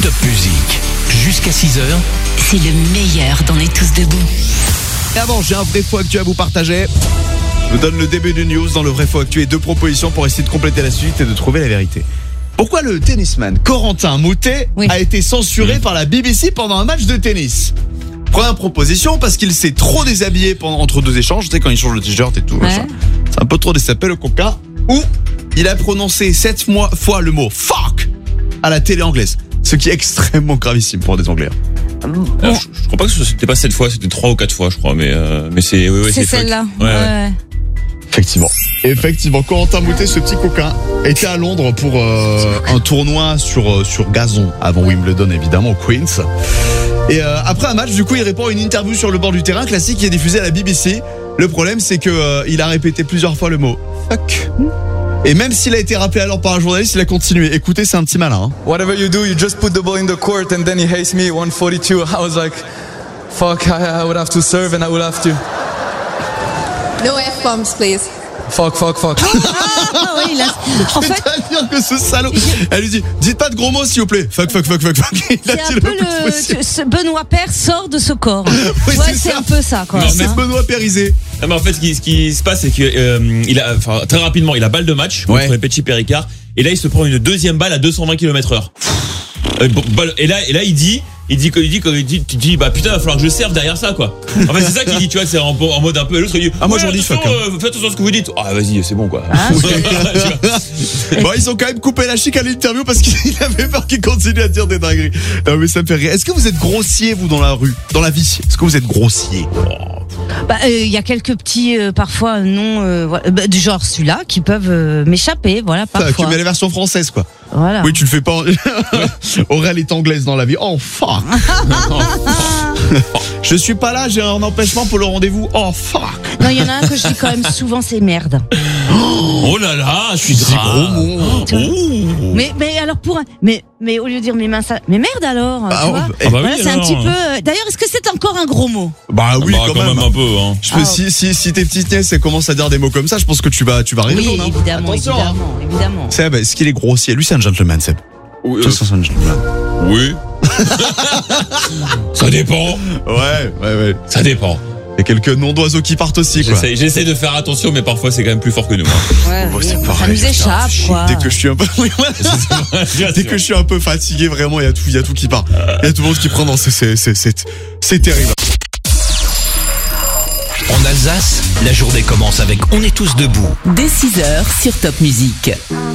Top Musique. Jusqu'à 6h. C'est le meilleur d'On est tous debout. Et avant, j'ai un vrai faux actu à vous partager. Je vous donne le début du news dans le vrai faux actu et 2 propositions pour essayer de compléter la suite et de trouver la vérité. Pourquoi le tennisman Corentin Moutet a été censuré par la BBC pendant un match de tennis? Première proposition, parce qu'il s'est trop déshabillé entre 2 échanges, tu sais, quand il change le t-shirt et tout. Ouais. C'est un peu trop déshabillé le coca. Ou il a prononcé 7 fois le mot fuck à la télé anglaise. Ce qui est extrêmement gravissime pour des Anglais. Alors, je crois pas que c'était pas 7 fois, c'était 3 ou 4 fois, je crois, mais c'est c'est celle-là. Ouais. Effectivement, Corentin Moutet, ce petit coquin, était à Londres pour un tournoi sur gazon avant Wimbledon, évidemment, au Queen's. Et après un match, du coup, il répond à une interview sur le bord du terrain, classique, qui est diffusée à la BBC. Le problème, c'est que il a répété plusieurs fois le mot fuck. Et même s'il a été rappelé alors par un journaliste, il a continué. Écoutez, c'est un petit malin. Hein. Whatever you do, you just put the ball in the court and then he hates me 142. I was like, fuck, I would have to serve and I would have to. No F-bombs, please. Fuck. Ah oui, là. En fait, c'est-à-dire que ce salaud, elle lui dit, dites pas de gros mots s'il vous plaît. Fuck. Il a c'est dit un peu ce Benoît Paire sort de ce corps. Oui, ouais, c'est un peu ça, quoi. Non, c'est Benoît Périsé. Non, mais en fait, ce qui se passe, c'est que très rapidement, il a balle de match contre les Petit Péricard, et là, il se prend une deuxième balle à 220 km/h. Et là, il dit, bah putain, il va falloir que je serve derrière ça, quoi. En fait, c'est ça qu'il dit, tu vois, c'est en mode un peu l'autre, il dit, moi j'en dis fuck. Faites attention à ce que vous dites. Ah, vas-y, c'est bon, quoi. Bon, ils ont quand même coupé la chic à l'interview parce qu'il avait peur qu'il continue à dire des dingueries. Non, mais ça me fait rire. Est-ce que vous êtes grossier, vous, dans la rue, dans la vie? Est-ce que vous êtes grossier? Il y a quelques petits, parfois, du genre celui-là, qui peuvent m'échapper, voilà, parfois. Tu mets la version française, quoi. Voilà. Oui, tu le fais pas. Aurèle est anglaise dans la vie. Oh, fuck. Je suis pas là, j'ai un empêchement pour le rendez-vous. Oh, fuck. Non, il y en a un que je dis quand même souvent, c'est merde. Oh là là, je suis gros mot. Mais alors mais au lieu de dire mes merde alors, tu vois. Voilà, c'est un petit peu. D'ailleurs, est-ce que c'est encore un gros mot? Bah oui, quand même un peu. Hein. Si tes petites nièces commencent à dire des mots comme ça, je pense que tu vas rire. Oui, évidemment. Seb, est-ce qu'il est grossier? Lui, c'est un gentleman, Seb. Oui. C'est un gentleman. Oui. Ça dépend. Ouais. Ça dépend. Il y a quelques noms d'oiseaux qui partent aussi, quoi. J'essaie de faire attention, mais parfois c'est quand même plus fort que nous. Hein. C'est pareil, ça nous échappe, quoi. Dès que je suis un peu, dès que je suis un peu fatigué, vraiment, il y a tout qui part. Il y a tout le monde qui prend. Non, c'est terrible. En Alsace, la journée commence avec On est tous debout. Dès 6h sur Top Musique.